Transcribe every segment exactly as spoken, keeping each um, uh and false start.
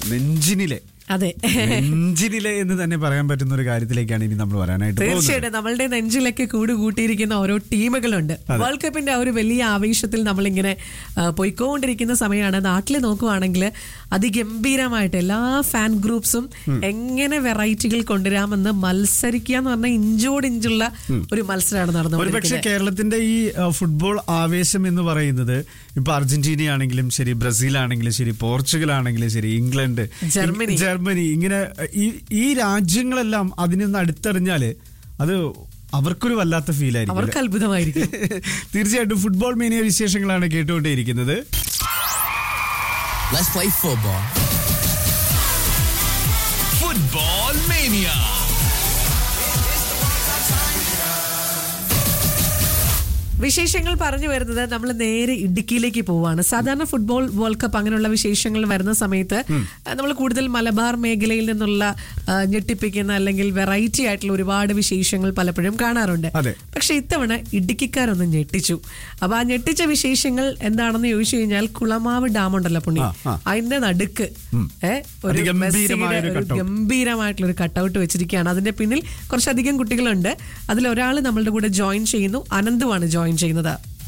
നെഞ്ചിനിലെ അതെ നെഞ്ചിനിലെ എന്ന് തന്നെ പറയാൻ പറ്റുന്ന ഒരു കാര്യത്തിലേക്കാണ് ഇനി നമ്മൾ വരാനായിട്ട് തീർച്ചയായിട്ടും നമ്മളുടെ നെഞ്ചിലൊക്കെ കൂട് കൂട്ടിയിരിക്കുന്ന ഓരോ ടീമുകളുണ്ട്. വേൾഡ് കപ്പിന്റെ ആ ഒരു വലിയ ആവേശത്തിൽ നമ്മളിങ്ങനെ പോയിക്കൊണ്ടിരിക്കുന്ന സമയമാണ്. നാട്ടിൽ നോക്കുവാണെങ്കിൽ അതിഗംഭീരമായിട്ട് എല്ലാ ഫാൻ ഗ്രൂപ്പ്സും എങ്ങനെ വെറൈറ്റികൾ കൊണ്ടുവരാമെന്ന് മത്സരിക്കുക എന്ന് പറഞ്ഞാൽ ഇഞ്ചോട് ഇഞ്ചുള്ള ഒരു മത്സരമാണ് നടന്നത്. ഒരുപക്ഷെ കേരളത്തിന്റെ ഈ ഫുട്ബോൾ ആവേശം എന്ന് പറയുന്നത് ഇപ്പൊ അർജന്റീന ആണെങ്കിലും ശരി, ബ്രസീൽ ആണെങ്കിലും ശരി, പോർച്ചുഗൽ ആണെങ്കിലും ശരി, ഇംഗ്ലണ്ട്, ജർമ്മനി ജർമ്മനി ഇങ്ങനെ ഈ ഈ രാജ്യങ്ങളെല്ലാം അതിനൊന്ന് അടുത്തറിഞ്ഞാല് അത് അവർക്കൊരു വല്ലാത്ത ഫീൽ ആയിരിക്കും, അവർക്ക് അത്ഭുതമായിരിക്കും. തീർച്ചയായിട്ടും ഫുട്ബോൾ മേനിയ വിശേഷങ്ങളാണ് കേട്ടുകൊണ്ടേയിരിക്കുന്നത്. Let's play football. Football Mania. വിശേഷങ്ങൾ പറഞ്ഞു വരുന്നത് നമ്മൾ നേരെ ഇടുക്കിയിലേക്ക് പോവാണ്. സാധാരണ ഫുട്ബോൾ വേൾഡ് കപ്പ് അങ്ങനെയുള്ള വിശേഷങ്ങൾ വരുന്ന സമയത്ത് നമ്മൾ കൂടുതൽ മലബാർ മേഖലയിൽ നിന്നുള്ള ഞെട്ടിപ്പിക്കുന്ന അല്ലെങ്കിൽ വെറൈറ്റി ആയിട്ടുള്ള ഒരുപാട് വിശേഷങ്ങൾ പലപ്പോഴും കാണാറുണ്ട്. പക്ഷെ ഇത്തവണ ഇടുക്കിക്കാരൊന്ന് ഞെട്ടിച്ചു. അപ്പൊ ആ ഞെട്ടിച്ച വിശേഷങ്ങൾ എന്താണെന്ന് ചോദിച്ചു കഴിഞ്ഞാൽ കുളമാവ് ഡാം ഉണ്ടല്ലോ പുണ്ണി, അതിന്റെ നടുക്ക് ഒരു ഗംഭീരമായിട്ടുള്ള ഒരു കട്ടൗട്ട് വെച്ചിരിക്കുകയാണ്. അതിന്റെ പിന്നിൽ കുറച്ചധികം കുട്ടികളുണ്ട്. അതിലൊരാൾ നമ്മളുടെ കൂടെ ജോയിൻ ചെയ്യുന്നു. അനന്തുവാണ് ജോയിൻ ചെയ്യുന്നത്.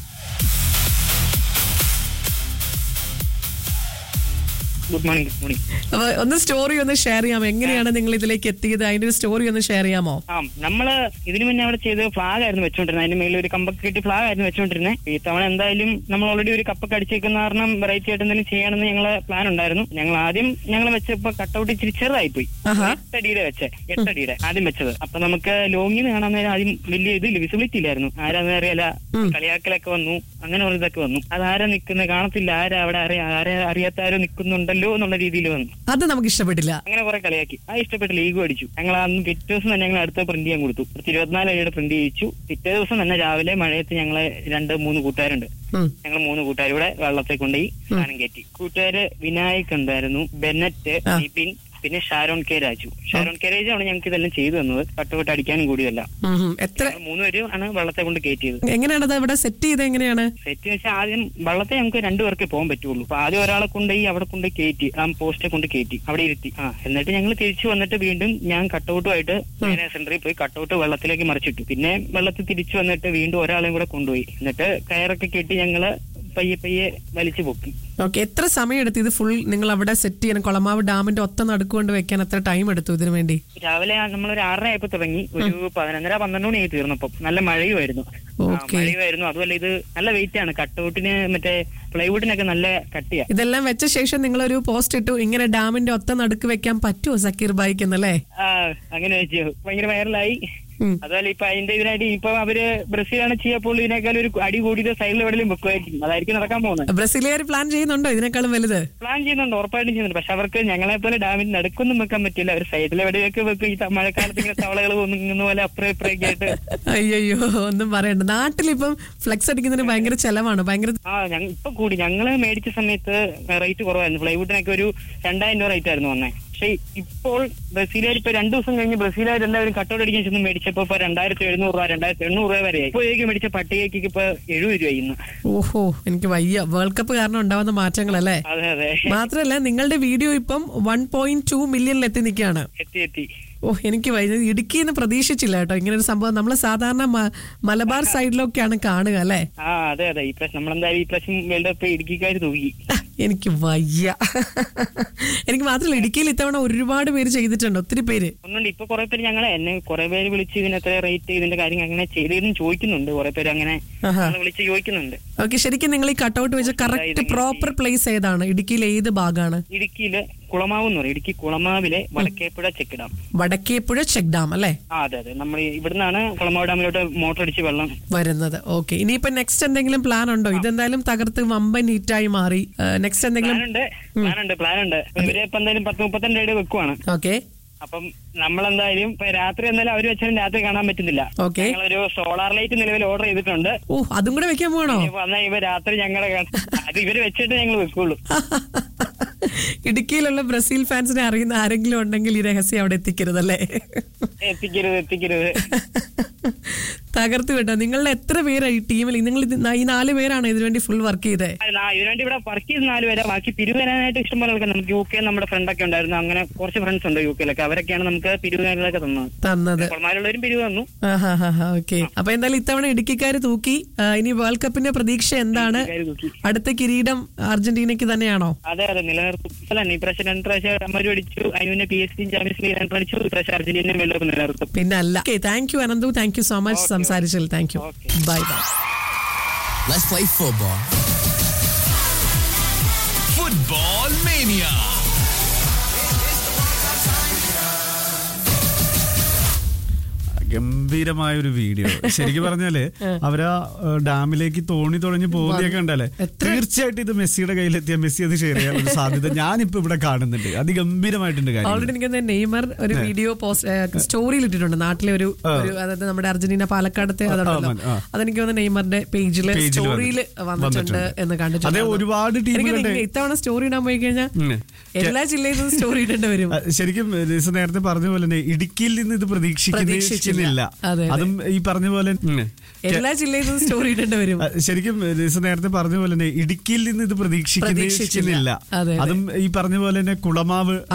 ഗുഡ് മോർണിംഗ് ഗുഡ് മോർണിംഗ് ഒന്ന് സ്റ്റോറി ഒന്ന് ഷെയർ ചെയ്യാമോ? എങ്ങനെയാണ് നിങ്ങൾ ഇതിലേക്ക് എത്തിയത്? അതിന്റെ ഒരു സ്റ്റോറി ഒന്ന് ഷെയർ ചെയ്യാമോ? ആ നമ്മള് ഇതിനു മുന്നേ അവിടെ ചെയ്ത് ഫ്ലാഗ് ആയിരുന്നു വെച്ചോണ്ടിരുന്നത്. അതിന്റെ മേലിൽ ഒരു കമ്പൊക്കെ കെട്ടി ഫ്ലാഗ് ആയിരുന്നു വെച്ചോണ്ടിരുന്നത്. ഈ തവണ എന്തായാലും നമ്മൾ ഓൾറെഡി ഒരു കപ്പൊക്കെ അടിച്ചേക്കുന്ന കാരണം വെറൈറ്റി ആയിട്ട് എന്തെങ്കിലും ചെയ്യണമെന്ന് ഞങ്ങള് പ്ലാൻ ഉണ്ടായിരുന്നു. ഞങ്ങൾ ആദ്യം ഞങ്ങൾ വെച്ചപ്പോ കട്ടൗട്ട് ഇച്ചിരി ചെറുതായി പോയി. എട്ടടിയുടെ വെച്ചേ എട്ടടിയുടെ ആദ്യം വെച്ചത്. അപ്പൊ നമുക്ക് ലോങ്ങിൽ നിന്ന് കാണാൻ നേരം ആദ്യം വലിയ ഇത് വിസിബിലിറ്റി ഇല്ലായിരുന്നു. ആരാന്ന് അറിയാല, കളിയാക്കലൊക്കെ വന്നു, അങ്ങനെ ഒരു ഇതൊക്കെ വന്നു. അതാരാ നിക്കുന്നത് കാണത്തില്ല, ആരാ അവിടെ അറിയാ ആരാ അറിയാത്ത ആരോ നിൽക്കുന്നുണ്ടല്ലോ എന്നുള്ള രീതിയിൽ വന്നു. അത് നമുക്ക് ഇഷ്ടപ്പെട്ടില്ല. അങ്ങനെ കുറെ കളിയാക്കി. ആ ഇഷ്ടപ്പെട്ടില്ല, ഈഗോ അടിച്ചു. ഞങ്ങൾ അന്ന് പിറ്റേ ദിവസം തന്നെ ഞങ്ങൾ അടുത്ത പ്രിന്റ് ചെയ്യാൻ കൊടുത്തു. ഇരുപത്തിനാല് അടിയുടെ പ്രിന്റ് ചെയ്യിച്ചു. പിറ്റേ ദിവസം തന്നെ രാവിലെ മഴയത്ത് ഞങ്ങള് രണ്ട് മൂന്ന് കൂട്ടുകാരുണ്ട്. ഞങ്ങൾ മൂന്ന് കൂട്ടുകാരുടെ വെള്ളത്തെ കൊണ്ടുപോയി സ്നാനം കയറ്റി. കൂട്ടുകാര് വിനായക് ഉണ്ടായിരുന്നു, ബെന്നറ്റ്, ബിപിൻ, പിന്നെ ഷാരോൺ കെ രാജു. ഷാരോൺ കെ രാജു ആണ് ഞങ്ങൾക്ക് ഇതെല്ലാം ചെയ്തു തന്നത്. കട്ടുകൊട്ട് അടിക്കാനും കൂടിയല്ല. എത്ര മൂന്നുപേരും ആണ് വെള്ളത്തെ കൊണ്ട് കയറ്റിയത്. എങ്ങനെയാണ് ഇവിടെ സെറ്റ് ചെയ്ത്? എങ്ങനെയാണ് സെറ്റ് വെച്ചാൽ ആദ്യം വെള്ളത്തെ ഞങ്ങൾക്ക് രണ്ടുപേർക്കേ പോകാൻ പറ്റുള്ളൂ. അപ്പൊ ആദ്യം ഒരാളെ കൊണ്ടുപോയി അവിടെ കൊണ്ട് കയറ്റി, ആ പോസ്റ്റെ കൊണ്ട് കയറ്റി അവിടെ ഇരുത്തി. ആ എന്നിട്ട് ഞങ്ങൾ തിരിച്ചു വന്നിട്ട് വീണ്ടും ഞാൻ കട്ടൗട്ടുമായിട്ട് നേരെ സെന്ററിൽ പോയി കട്ടൗട്ട് വെള്ളത്തിലേക്ക് മറിച്ചിട്ടു. പിന്നെ വെള്ളത്തിൽ തിരിച്ചു വന്നിട്ട് വീണ്ടും ഒരാളെയും കൂടെ കൊണ്ടുപോയി. എന്നിട്ട് കയറൊക്കെ കെട്ടി ഞങ്ങള് പയ്യെ പയ്യെ വലിച്ചു പൊക്കി. ഓക്കെ, എത്ര സമയം എടുത്തു ഇത് ഫുൾ നിങ്ങൾ അവിടെ സെറ്റ് ചെയ്യാൻ? കുളമാവ് ഡാമിന്റെ ഒത്ത നടുക്കൊണ്ട് വെക്കാൻ എത്ര ടൈം എടുത്തു ഇതിനു വേണ്ടി? രാവിലെ നമ്മളൊരു ആറര ആയപ്പോ തുടങ്ങി. ഒരു പതിനൊന്നര പന്ത്രണ്ട് മണിയായി തീർന്നപ്പോ. നല്ല മഴയുമായിരുന്നു. മഴയുമായിരുന്നു. അതുമല്ല ഇത് നല്ല വെയിറ്റ് ആണ്. കട്ടൗട്ടിന് മറ്റേ പ്ലൈവുഡിനൊക്കെ നല്ല കട്ടിയാ. ഇതെല്ലാം വെച്ച ശേഷം നിങ്ങളൊരു പോസ്റ്റ് ഇട്ടു, ഇങ്ങനെ ഡാമിന്റെ ഒത്ത നടുക്ക് വെക്കാൻ പറ്റുമോ സക്കീർ ബായിക്ക് എന്നല്ലേ? ആ അങ്ങനെ വെച്ചു. ഭയങ്കര വൈറലായി. അതുപോലെ ഇപ്പൊ അതിന്റെ ഇതിനായിട്ട് ഇപ്പൊ അവര് ബ്രസീലാണ് ചെയ്യപ്പോൾ ഇതിനേക്കാൾ ഒരു അടി കൂടിയത് സൈഡിൽ എവിടെയും വെക്കുമായിരിക്കും. അതായിരിക്കും നടക്കാൻ പോകുന്നത്. ബ്രസീലുകാർ പ്ലാൻ ചെയ്യുന്നുണ്ടോ ഇതിനേക്കാളും വലുത്? പ്ലാൻ ചെയ്യുന്നുണ്ട്, ഉറപ്പായിട്ടും ചെയ്യുന്നുണ്ട്. പക്ഷെ അവർക്ക് ഞങ്ങളെ പോലെ ഡാമിന് നടുക്കൊന്നും വെക്കാൻ പറ്റില്ല. അവർ സൈഡിൽ എവിടെയൊക്കെ വെക്കും. ഈ മഴക്കാലത്ത് ഇങ്ങനെ തവളകൾ ഒന്നുങ്ങുന്ന പോലെ അപ്പുറം ഇപ്പുറയൊക്കെ ആയിട്ട്. അയ്യോ ഒന്നും പറയണ്ട. നാട്ടിലിപ്പം ഫ്ലെക്സ് അടിക്കുന്നതിന് ഭയങ്കര ചെലവാണ്. ഭയങ്കര ആ ഞങ്ങൾ ഇപ്പൊ കൂടി. ഞങ്ങള് മേടിച്ച സമയത്ത് റേറ്റ് കുറവായിരുന്നു. പ്ലൈവുഡിനൊക്കെ ഒരു രണ്ടായിരം രൂപ റേറ്റ് ആയിരുന്നു വന്നേ. പക്ഷെ ഇപ്പോൾ ബ്രസീലുകാർ ഇപ്പൊ രണ്ടു ദിവസം കഴിഞ്ഞ് ബ്രസീലുകാർ എല്ലാവരും കട്ടൗട്ട് അടിക്കാൻ ചെന്ന് മേടിച്ചപ്പോ ഇപ്പൊ രണ്ടായിരത്തി എഴുന്നൂറ് രൂപ രണ്ടായിരത്തി എണ്ണൂറ് രൂപ വരെയായി. ഇപ്പോഴേക്ക് മേടിച്ച പട്ടികയ്ക്ക് ഇപ്പൊ എഴുപത് രൂപ ഇന്ന്. ഓഹോ, എനിക്ക് വയ്യ. വേൾഡ് കപ്പ് കാരണം ഉണ്ടാവുന്ന മാറ്റങ്ങളല്ലേ? അതെ അതെ. മാത്രല്ല നിങ്ങളുടെ വീഡിയോ ഇപ്പം വൺ പോയിന്റ് ടു മില്യണിൽ എത്തി നിൽക്കുകയാണ്. എത്തി എത്തി ഓ, എനിക്ക് ഇടുക്കിന്ന് പ്രതീക്ഷിച്ചില്ല കേട്ടോ ഇങ്ങനെ ഒരു സംഭവം. നമ്മള് സാധാരണ മലബാർ സൈഡിലൊക്കെയാണ് കാണുക അല്ലേ? ആ അതെ അതെ. ഈ പ്രാവശ്യം നമ്മളെന്തായാലും ഈ പ്രാവശ്യം വേൾഡ് കപ്പ് ഇടുക്കിക്കാർ തൂക്കി. എനിക്ക് വയ്യ. എനിക്ക് മാത്രമല്ല, ഇടുക്കിയിൽ ഇത്തവണ ഒരുപാട് പേര് ചെയ്തിട്ടുണ്ട്, ഒത്തിരി പേര്. ഒന്നുണ്ട്. ഇപ്പൊ കുറെ പേര് ഞങ്ങളെ എന്നെ കുറെ പേര് വിളിച്ച് ഇതിന് എത്ര റേറ്റ് ഇതിന്റെ കാര്യങ്ങൾ അങ്ങനെ ചെയ്തെന്ന് ചോദിക്കുന്നുണ്ട്. കുറെ പേര് അങ്ങനെ വിളിച്ച് ചോദിക്കുന്നുണ്ട്. ഓക്കെ, ശരിക്കും നിങ്ങൾ ഈ കട്ടൗട്ട് വെച്ച കറക്റ്റ് പ്രോപ്പർ പ്ലേസ് ഏതാണ്? ഇടുക്കിയിൽ ഏത് ഭാഗമാണ്? ഇടുക്കിയില് കുളമാവ് എന്ന് പറയും. Idukki കുളമാവിലെ Vadakkepuzha check dam. Vadakkepuzha check dam അല്ലേ? ആ അതെ അതെ. നമ്മൾ ഇവിടുന്നാണ് കുളമാവ് ഡാമിലോട്ട് മോട്ടർ അടിച്ച് വെള്ളം വരുന്നത്. ഓക്കെ, ഇനിയിപ്പോ നെക്സ്റ്റ് എന്തെങ്കിലും പ്ലാൻ ഉണ്ടോ? ഇതെന്തായാലും തകർത്ത് വമ്പൻ ഹിറ്റായി മാറി. നെക്സ്റ്റ് എന്തെങ്കിലും പ്ലാൻ ഉണ്ട് പ്ലാൻ ഉണ്ട് ഇവര് ഇപ്പൊ എന്തായാലും പത്ത് മുപ്പത്തിരണ്ട് രൂപ വെക്കുവാണ്. ഓക്കെ, അപ്പം നമ്മളെന്തായാലും ഇപ്പൊ രാത്രി എന്തായാലും അവര് വെച്ചാലും രാത്രി കാണാൻ പറ്റുന്നില്ല. ഞങ്ങളൊരു സോളാർ ലൈറ്റ് നിലവിൽ ഓർഡർ ചെയ്തിട്ടുണ്ട്. ഓ, അതും കൂടെ വെക്കാൻ പോകണോ? വന്നാൽ ഇവ രാത്രി ഞങ്ങളെ അത് ഇവര് വെച്ചിട്ട് ഞങ്ങൾ വെക്കുള്ളൂ. ഇടുക്കിയിലുള്ള ബ്രസീൽ ഫാൻസിനെ അറിയുന്ന ആരെങ്കിലും ഉണ്ടെങ്കിൽ ഈ രഹസ്യം അവിടെ എത്തിക്കരുതല്ലേ? എത്തിക്കരുത് എത്തിക്കരുത് തകർത്ത് കേട്ടോ. നിങ്ങളുടെ എത്ര പേരാ ഈ ടീമിൽ? നിങ്ങൾ ഈ നാല് പേരാണ് ഇതിനുവേണ്ടി ഫുൾ വർക്ക് ചെയ്തത്? ഇതിനുവേണ്ടി ഇവിടെ വർക്ക് ചെയ്ത് നാല് പേരാ. ബാക്കി പിരിവ് തരാനായിട്ട് ഇഷ്ടംപോലെ ആൾക്കാർ. നമുക്ക് യു കെ നമ്മുടെ ഫ്രണ്ടൊക്കെ ഉണ്ടായിരുന്നു. അങ്ങനെ കുറച്ച് ഫ്രണ്ട്സ് ഉണ്ട് യു കെയിലൊക്കെ. അവരൊക്കെയാണ് നമുക്ക് പിരിവ് കാര്യങ്ങളൊക്കെ തന്നത് തന്നത് പുറമാരുള്ളവരും പിരിവ് തന്നു. ഓക്കെ. അപ്പൊ എന്തായാലും ഇത്തവണ ഇടുക്കിക്കാര് തൂക്കി. ഇനി വേൾഡ് കപ്പിന്റെ പ്രതീക്ഷ എന്താണ്? അടുത്ത കിരീടം അർജന്റീനയ്ക്ക് തന്നെയാണോ? അതെ അതെ, നിലനിർത്തും. അല്ല, ഈ പ്രാവശ്യം രണ്ട് പ്രാവശ്യം അമ്മര് അടിച്ചു. അതിന് പിന്നെ P S C champions league രണ്ട് അടിച്ചു. ഈ പ്രാവശ്യം അർജന്റീന വേൾഡ് കപ്പ് നിലനിർത്തും. പിന്നെ അല്ല. Thank you Ananthu, thank you so much സംസാരിച്ചതിൽ. Thank you. Bye bye. Let's play football. Football Mania. ഗംഭീരമായ ഒരു വീഡിയോ. ശരിക്കും പറഞ്ഞാല് അവരാ ഡാമിലേക്ക് തോണി തുഴഞ്ഞു പോകുന്നതൊക്കെ ഉണ്ടല്ലേ, തീർച്ചയായിട്ടും ഇത് മെസ്സിയുടെ കയ്യിലെത്തിയ മെസ്സി അത് ഷെയർ ചെയ്യാൻ ഒരു സാധ്യത ഞാനിപ്പോ ഇവിടെ കാണുന്നുണ്ട്. അതിഗംഭീരമായിട്ടുണ്ട് കാര്യം. ഓൾറെഡി എനിക്ക് നെയ്മർ ഒരു വീഡിയോ പോസ്റ്റ് സ്റ്റോറിയിൽ ഇട്ടിട്ടുണ്ട്. നാട്ടിലെ ഒരു അതായത് നമ്മുടെ അർജന്റീന പാലക്കാടത്തെ അതുണ്ടല്ലോ, അതെനിക്ക് തോന്നുന്നു നെയ്മറിന്റെ പേജില് സ്റ്റോറിയിൽ വന്നിട്ടുണ്ട് എന്ന് കണ്ടിട്ടുണ്ട്. ഒരുപാട് ടീമുകളുടെ ഇത്തവണ സ്റ്റോറി ഇടാൻ പോയി കഴിഞ്ഞാൽ എല്ലാ ജില്ലയിൽ നിന്നും സ്റ്റോറി ഇടേണ്ടി വരും. ശരിക്കും നേരത്തെ പറഞ്ഞ പോലെ തന്നെ ഇടുക്കിയിൽ നിന്ന് ഇത് പ്രതീക്ഷിക്കുന്നില്ല. അതും ഈ പറഞ്ഞ പോലെ എല്ലാ ജില്ലയിൽ നിന്നും സ്റ്റോറി ഇടേണ്ടി വരും. ശരിക്കും നേരത്തെ പറഞ്ഞ പോലെ തന്നെ ഇടുക്കിയിൽ നിന്ന് ഇത് പ്രതീക്ഷിക്കുന്നില്ല. അതും ഈ പറഞ്ഞ പോലെ തന്നെ കുളമാവ്